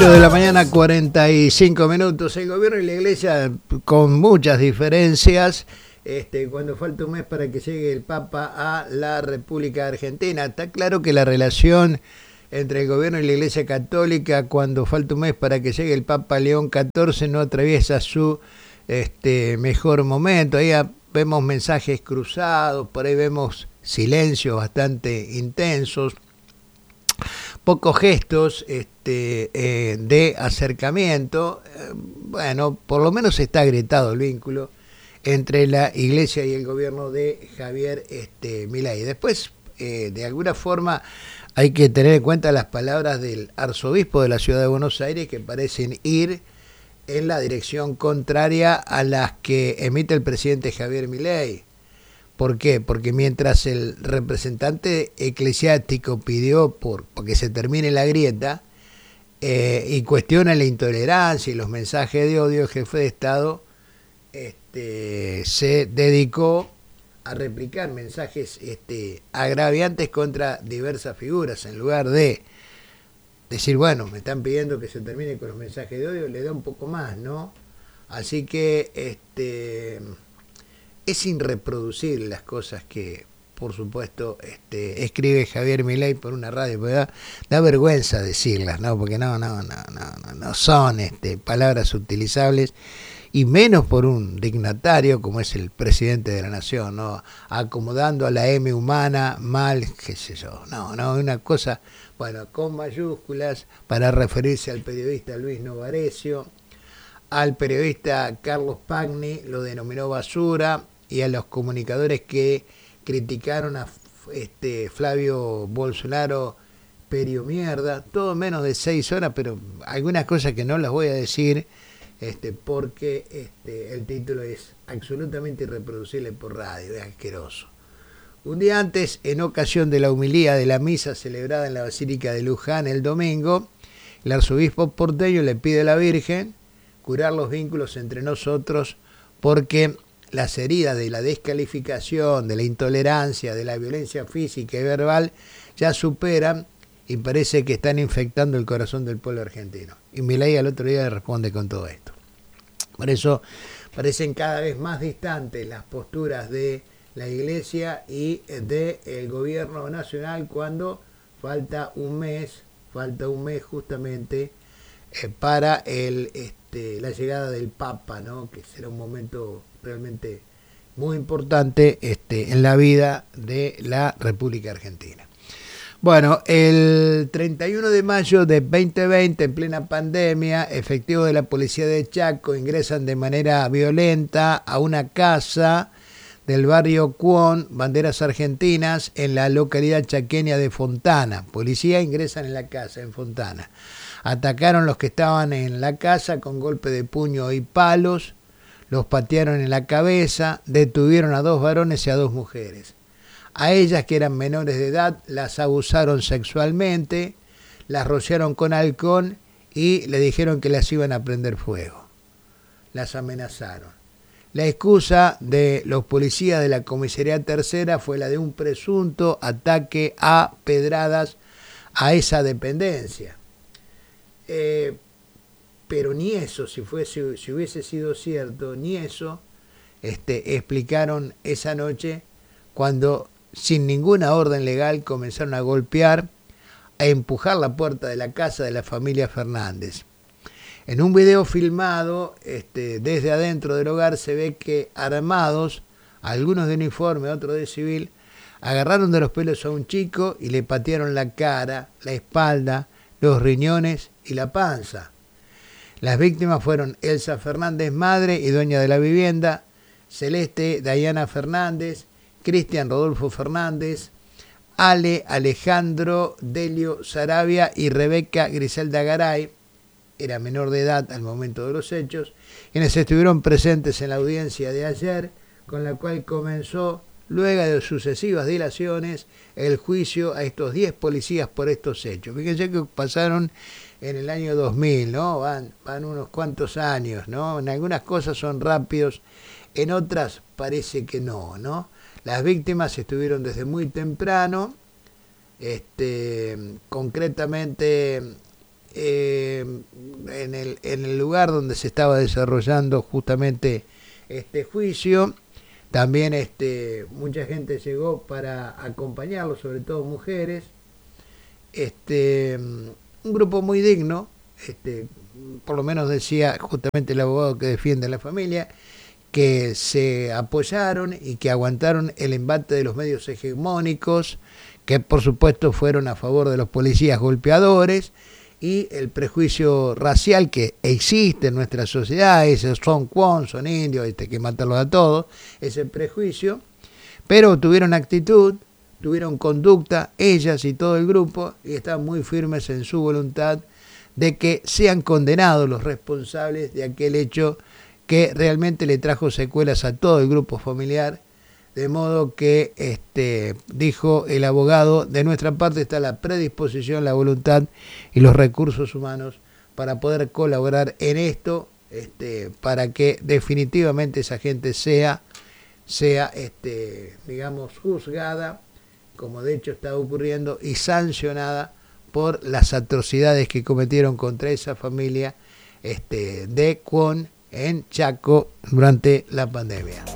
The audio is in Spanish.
8 de la mañana, 45 minutos. El gobierno y la iglesia con muchas diferencias. Cuando falta un mes para que llegue el Papa a la República Argentina, está claro que la relación entre el gobierno y la iglesia católica, cuando falta un mes para que llegue el Papa León XIV, no atraviesa su mejor momento. Ahí vemos mensajes cruzados, por ahí vemos silencios bastante intensos, pocos gestos de acercamiento. Bueno, por lo menos está agrietado el vínculo entre la iglesia y el gobierno de Javier Milei. Después, de alguna forma, hay que tener en cuenta las palabras del arzobispo de la ciudad de Buenos Aires, que parecen ir en la dirección contraria a las que emite el presidente Javier Milei. ¿Por qué? Porque mientras el representante eclesiástico pidió porque se termine la grieta y cuestiona la intolerancia y los mensajes de odio, el jefe de Estado se dedicó a replicar mensajes agraviantes contra diversas figuras. En lugar de decir, bueno, me están pidiendo que se termine con los mensajes de odio, le da un poco más, ¿no? Así que es irreproducible las cosas que, por supuesto, escribe Javier Milei por una radio, porque da vergüenza decirlas, ¿no? Porque no son palabras utilizables, y menos por un dignatario como es el presidente de la nación, ¿no? Acomodando a la M humana mal, qué sé yo, no, una cosa, bueno, con mayúsculas, para referirse al periodista Luis Novarecio, al periodista Carlos Pagni lo denominó basura, y a los comunicadores que criticaron a Flavio Bolsonaro, perio mierda, todo menos de 6 horas, pero algunas cosas que no las voy a decir, porque el título es absolutamente irreproducible por radio, es asqueroso. Un día antes, en ocasión de la homilía de la misa celebrada en la Basílica de Luján el domingo, el arzobispo porteño le pide a la Virgen curar los vínculos entre nosotros, porque las heridas de la descalificación, de la intolerancia, de la violencia física y verbal ya superan y parece que están infectando el corazón del pueblo argentino. Y Milei al otro día le responde con todo esto. Por eso parecen cada vez más distantes las posturas de la iglesia y del gobierno nacional, cuando falta un mes justamente para la llegada del Papa, ¿no? Que será un momento realmente muy importante en la vida de la República Argentina. Bueno, el 31 de mayo de 2020, en plena pandemia, efectivos de la policía de Chaco ingresan de manera violenta a una casa del barrio Cuón, banderas argentinas, en la localidad chaqueña de Fontana. Policía ingresan en la casa en Fontana. Atacaron los que estaban en la casa con golpe de puño y palos, los patearon en la cabeza, detuvieron a 2 varones y a 2 mujeres. A ellas, que eran menores de edad, las abusaron sexualmente, las rociaron con alcohol y le dijeron que las iban a prender fuego. Las amenazaron. La excusa de los policías de la comisaría tercera fue la de un presunto ataque a pedradas a esa dependencia. Pero ni eso, si hubiese sido cierto, ni eso explicaron esa noche, cuando sin ninguna orden legal comenzaron a golpear, a empujar la puerta de la casa de la familia Fernández. En un video filmado desde adentro del hogar se ve que armados, algunos de uniforme, otros de civil, agarraron de los pelos a un chico y le patearon la cara, la espalda, los riñones y la panza. Las víctimas fueron Elsa Fernández, madre y dueña de la vivienda, Celeste Dayana Fernández, Cristian Rodolfo Fernández, Alejandro Delio Sarabia y Rebeca Griselda Garay. Era menor de edad al momento de los hechos, quienes estuvieron presentes en la audiencia de ayer, con la cual comenzó, luego de sucesivas dilaciones, el juicio a estos 10 policías por estos hechos. Fíjense que pasaron en el año 2000, ¿no? Van unos cuantos años, ¿no? En algunas cosas son rápidos, en otras parece que no, ¿no? Las víctimas estuvieron desde muy temprano, concretamente en el lugar donde se estaba desarrollando justamente este juicio. También mucha gente llegó para acompañarlo, sobre todo mujeres. Un grupo muy digno, por lo menos decía justamente el abogado que defiende a la familia, que se apoyaron y que aguantaron el embate de los medios hegemónicos, que por supuesto fueron a favor de los policías golpeadores, y el prejuicio racial que existe en nuestra sociedad, esos son cuon, son indios, hay que matarlos a todos, ese prejuicio, pero tuvieron actitud, tuvieron conducta, ellas y todo el grupo, y están muy firmes en su voluntad de que sean condenados los responsables de aquel hecho que realmente le trajo secuelas a todo el grupo familiar, de modo que, dijo el abogado, de nuestra parte está la predisposición, la voluntad y los recursos humanos para poder colaborar en esto, para que definitivamente esa gente sea digamos, juzgada, como de hecho está ocurriendo, y sancionada por las atrocidades que cometieron contra esa familia de Cuon en Chaco durante la pandemia.